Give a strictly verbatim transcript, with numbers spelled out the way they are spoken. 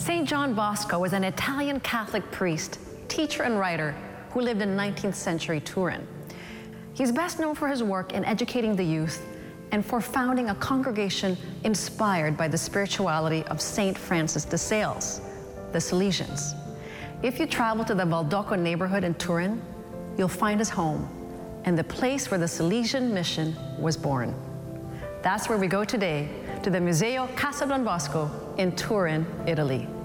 Saint John Bosco was an Italian Catholic priest, teacher, and writer who lived in nineteenth century Turin. He's best known for his work in educating the youth and for founding a congregation inspired by the spirituality of Saint Francis de Sales, the Salesians. If you travel to the Valdocco neighborhood in Turin, you'll find his home and the place where the Salesian mission was born. That's where we go today, to the Museo Casa Don Bosco in Turin, Italy.